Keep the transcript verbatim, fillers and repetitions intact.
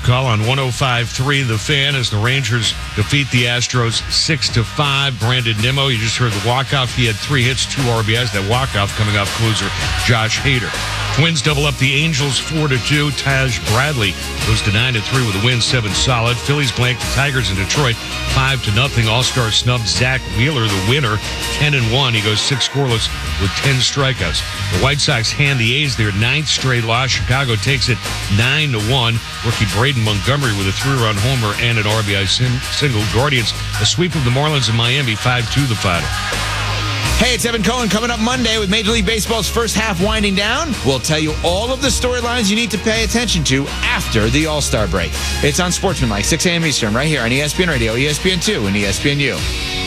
call on one oh five point three The Fan as the Rangers defeat the Astros six to five. Brandon Nimmo, you just heard the walk-off. He had three hits, two R B Is. That walk-off coming off closer Josh Hader. Twins double up the Angels four to two. Taj Bradley goes to nine to three with a win, seven solid. Phillies blank the Tigers in Detroit five to nothing. All-star snub Zach Wheeler, the winner, ten and one. He goes six scoreless with ten strikeouts. The White Sox hand the A's their ninth straight loss. Chicago takes it nine to one. Rookie Braden Montgomery with a three-run homer and an R B I sim- single. Guardians a sweep of the Marlins in Miami five two the final. Hey, it's Evan Cohen coming up Monday with Major League Baseball's first half winding down. We'll tell you all of the storylines you need to pay attention to after the All-Star break. It's on Sportsmanlike, six a.m. Eastern, right here on E S P N Radio, E S P N two, and E S P N U.